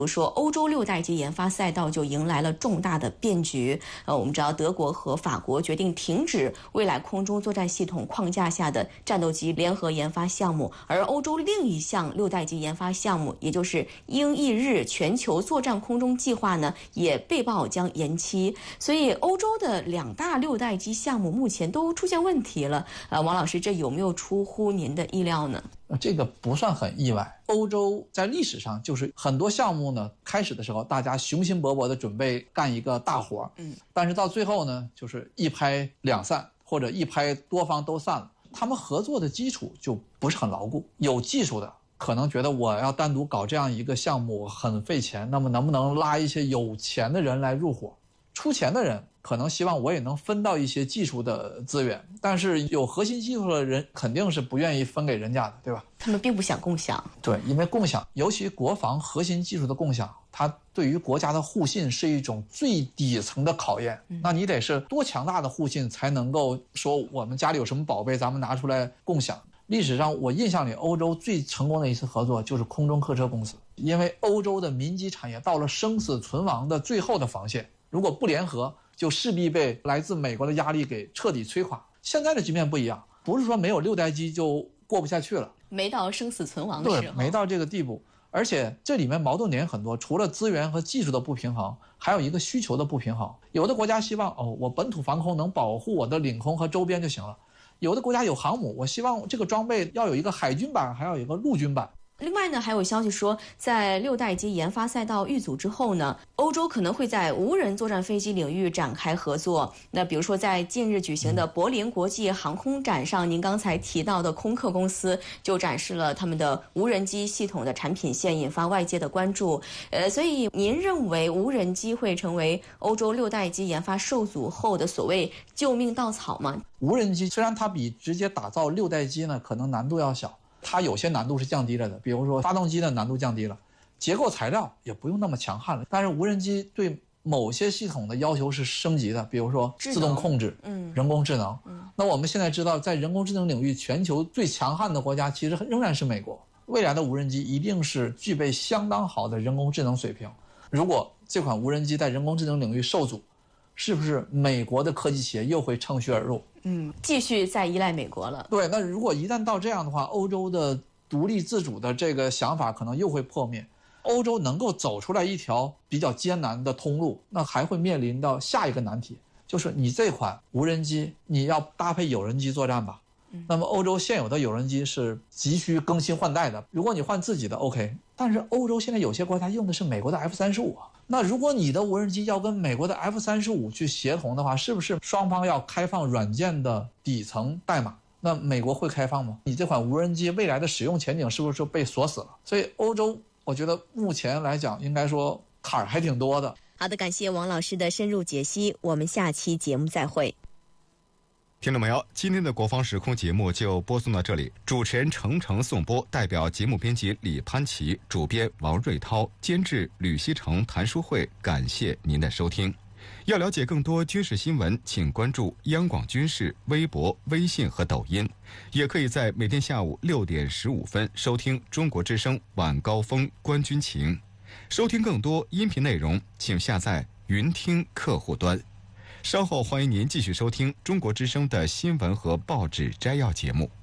比如说，欧洲6代机研发赛道就迎来了重大的变局。我们知道，德国和法国决定停止未来空中作战系统框架下的战斗机联合研发项目，而欧洲另一项6代机研发项目，也就是英意日全球作战空中计划呢，也被曝将延期。所以，欧洲的2大6代机项目目前都出现问题了。王老师，这有没有出乎您的意料呢？ 这个不算很意外。欧洲在历史上就是很多项目呢，开始的时候大家雄心勃勃的准备干一个大活，但是到最后呢，就是一拍两散，或者一拍多方都散了。他们合作的基础就不是很牢固。有技术的可能觉得我要单独搞这样一个项目很费钱，那么能不能拉一些有钱的人来入伙？出钱的人可能希望我也能分到一些技术的资源，但是有核心技术的人肯定是不愿意分给人家的，对吧？ 他们并不想共享。 对，因为共享，尤其国防核心技术的共享，它对于国家的互信是一种最底层的考验。那你得是多强大的互信才能够说我们家里有什么宝贝咱们拿出来共享。历史上我印象里欧洲最成功的一次合作就是空中客车公司，因为欧洲的民机产业到了生死存亡的最后的防线，如果不联合就势必被来自美国的压力给彻底摧垮。现在的局面不一样，不是说没有6代机就过不下去了， 没到生死存亡的时候， 对，没到这个地步。而且这里面矛盾点很多，除了资源和技术的不平衡，还有一个需求的不平衡。有的国家希望我本土防空能保护我的领空和周边就行了，有的国家有航母，我希望这个装备要有一个海军版，还要有一个陆军版。 另外呢，还有消息说，在6代机研发赛道遇阻之后呢，欧洲可能会在无人作战飞机领域展开合作。那比如说，在近日举行的柏林国际航空展上，您刚才提到的空客公司就展示了他们的无人机系统的产品线，引发外界的关注。所以您认为无人机会成为欧洲6代机研发受阻后的所谓救命稻草吗？ 无人机虽然它比直接打造6代机呢，可能难度要小。它有些难度是降低了的，比如说发动机的难度降低了，结构材料也不用那么强悍了。但是无人机对某些系统的要求是升级的，比如说自动控制、人工智能。那我们现在知道，在人工智能领域，全球最强悍的国家其实仍然是美国。未来的无人机一定是具备相当好的人工智能水平。如果这款无人机在人工智能领域受阻，是不是美国的科技企业又会乘虚而入？ 继续再依赖美国了。 对，那如果一旦到这样的话，欧洲的独立自主的这个想法可能又会破灭。欧洲能够走出来一条比较艰难的通路，那还会面临到下一个难题，就是你这款无人机你要搭配有人机作战吧。那么欧洲现有的有人机是急需更新换代的，如果你换自己的 OK， 但是欧洲现在有些国家用的是美国的 F-35啊。那如果你的无人机要跟美国的 F-35去协同的话，是不是双方要开放软件的底层代码？那美国会开放吗？你这款无人机未来的使用前景是不是就被锁死了？所以欧洲我觉得目前来讲应该说坎儿还挺多的。 好的，感谢王老师的深入解析，我们下期节目再会。 听众朋友，今天的国防时空节目就播送到这里，主持人程颂播，代表节目编辑李潘琪，主编王瑞涛，监制吕希成、谭书慧，感谢您的收听。要了解更多军事新闻，请关注央广军事微博、微信和抖音，也可以在每天下午6点15分收听中国之声晚高峰观军情。收听更多音频内容，请下载云听客户端。稍后欢迎您继续收听中国之声的新闻和报纸摘要节目。